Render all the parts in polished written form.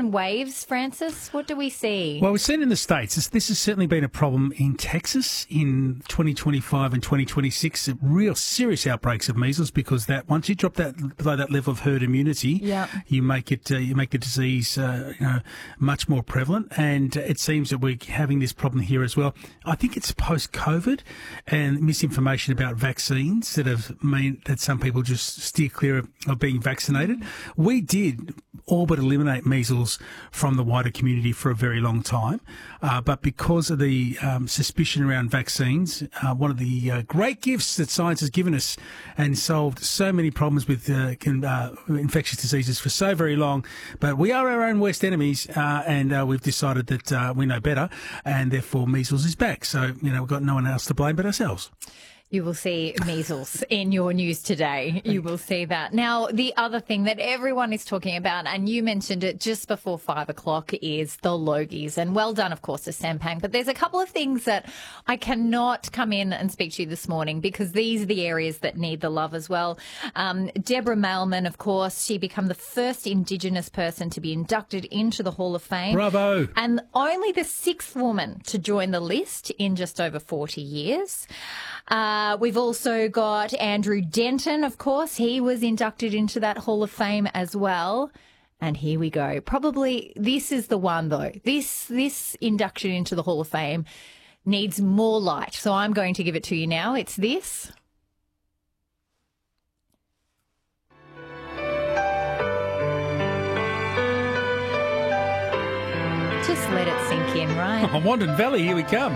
second waves, Francis? What do we see? Well, we've seen in the States, this has certainly been a problem in Texas in 2025 and 2026, real serious outbreaks of measles, because that once you drop that below that level of herd immunity, you make the disease much more prevalent, and it seems that we're having this problem here as well. I think it's post-COVID and misinformation about vaccines that have meant that some people just steer clear of being vaccinated. We did all but eliminate measles from the wider community for a very long time, but because of the suspicion around vaccines, one of the great gifts that science has given us and solved so many problems with infectious diseases for so very long, but we are our own worst enemies, and we've decided that we know better, and therefore measles is back. So, we've got no one else to blame but ourselves. You will see measles in your news today. You will see that. Now, the other thing that everyone is talking about, and you mentioned it just before 5 o'clock, is the Logies. And well done, of course, to Sampang. But there's a couple of things that I cannot come in and speak to you this morning because these are the areas that need the love as well. Deborah Mailman, of course, she became the first Indigenous person to be inducted into the Hall of Fame. Bravo. And only the sixth woman to join the list in just over 40 years. We've also got Andrew Denton, of course. He was inducted into that Hall of Fame as well. And here we go. Probably this is the one, though. This induction into the Hall of Fame needs more light. So I'm going to give it to you now. It's this. Just let it sink in, right? Wandon Valley, here we come.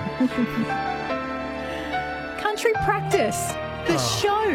Country Practice, the show,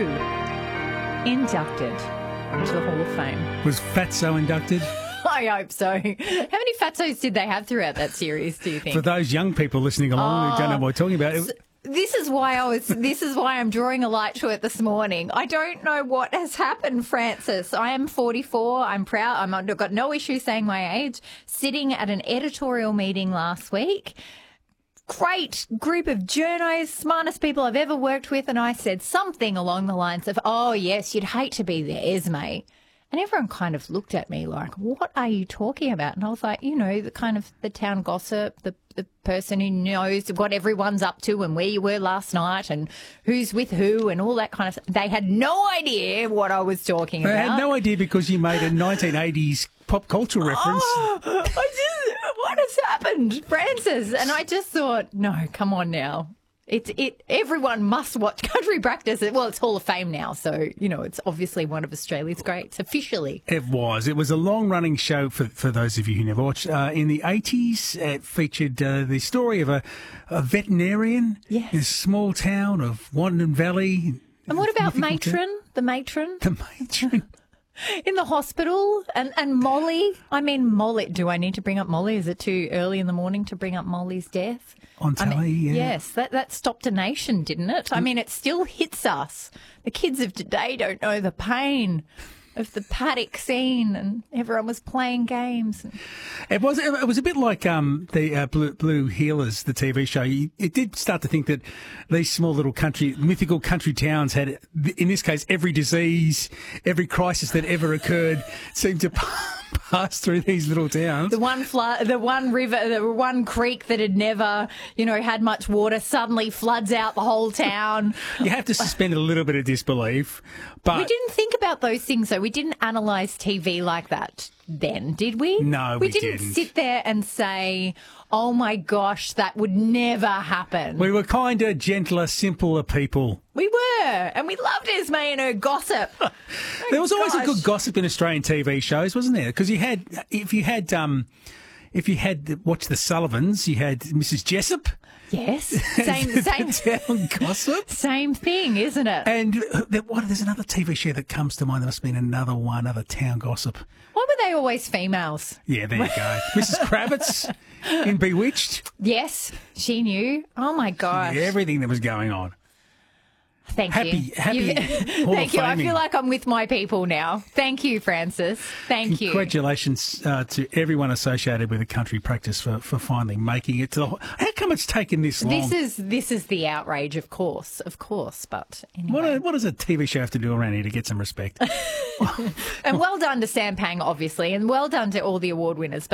inducted into the Hall of Fame. Was Fatso inducted? I hope so. How many Fatsos did they have throughout that series, do you think? For those young people listening along who don't know what we're talking about. This is why I'm drawing a light to it this morning. I don't know what has happened, Francis. I am 44. I'm proud. I've got no issue saying my age. Sitting at an editorial meeting last week. Great group of journos, smartest people I've ever worked with, and I said something along the lines of, oh, yes, you'd hate to be there, Esme. And everyone kind of looked at me like, what are you talking about? And I was like, the kind of the town gossip, the person who knows what everyone's up to and where you were last night and who's with who and all that kind of stuff. They had no idea what I was talking about. They had no idea because you made a 1980s pop culture reference. What has happened, Francis? And I just thought, no, come on now. Everyone must watch Country Practice. Well, it's Hall of Fame now, so, it's obviously one of Australia's greats, officially. It was. It was a long-running show for those of you who never watched. In the 80s, it featured the story of a veterinarian in a small town of Wandon Valley. And what about Matron? The Matron? The Matron. In the hospital, and Molly. I mean, Molly. Do I need to bring up Molly? Is it too early in the morning to bring up Molly's death? On telly, yeah. Yes, that stopped a nation, didn't it? I mean, it still hits us. The kids of today don't know the pain of the paddock scene, and everyone was playing games. It was a bit like the Blue Healers, the TV show. It did start to think that these small little mythical country towns had, in this case, every disease, every crisis that ever occurred seemed to pass through these little towns. The one flood, the one river, the one creek that had never, had much water suddenly floods out the whole town. You have to suspend a little bit of disbelief. But we didn't think about those things, though. We didn't analyse TV like that then, did we? No, we didn't. We didn't sit there and say, oh, my gosh, that would never happen. We were kinder, gentler, simpler people. We were, and we loved Esme and her gossip. There was always a good gossip in Australian TV shows, wasn't there? Because if you had watched the Sullivans, you had Mrs. Jessup. Yes, same town gossip. Same thing, isn't it? And there's another TV show that comes to mind. There must have been another town gossip. Why were they always females? Yeah, there you go. Mrs. Kravitz in Bewitched. Yes, she knew. Oh my gosh, everything that was going on. Thank you. Happy Thank you. I feel like I'm with my people now. Thank you, Francis. Thank you. Congratulations to everyone associated with the Country Practice for finally making it to the... How come it's taken this long? This is the outrage, of course. But anyway. What does a TV show have to do around here to get some respect? And well done to Sampang, obviously, and well done to all the award winners.